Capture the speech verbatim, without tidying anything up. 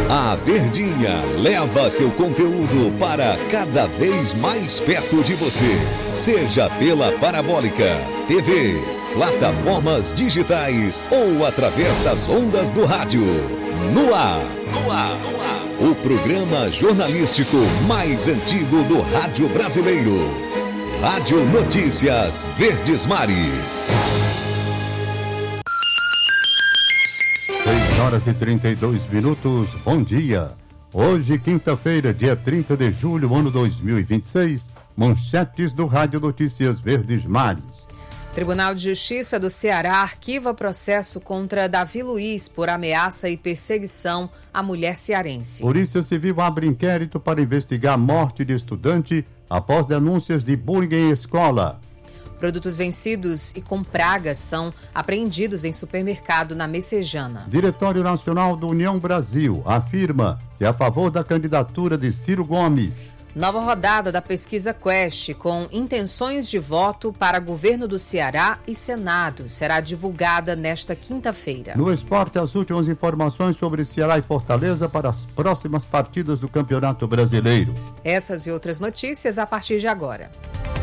A Verdinha leva seu conteúdo para cada vez mais perto de você. Seja pela Parabólica, T V, plataformas digitais ou através das ondas do rádio. No ar, no ar, no ar. O programa jornalístico mais antigo do rádio brasileiro. Rádio Notícias Verdes Mares. seis horas e trinta e dois minutos, bom dia. Hoje, quinta-feira, dia trinta de julho, ano dois mil e vinte e seis, manchetes do Rádio Notícias Verdes Mares. Tribunal de Justiça do Ceará arquiva processo contra Davi Luiz por ameaça e perseguição à mulher cearense. Polícia Civil abre inquérito para investigar a morte de estudante após denúncias de bullying em escola. Produtos vencidos e com pragas são apreendidos em supermercado na Messejana. Diretório Nacional do União Brasil afirma ser a favor da candidatura de Ciro Gomes. Nova rodada da pesquisa Quest com intenções de voto para governo do Ceará e Senado será divulgada nesta quinta-feira. No esporte, as últimas informações sobre Ceará e Fortaleza para as próximas partidas do Campeonato Brasileiro. Essas e outras notícias a partir de agora.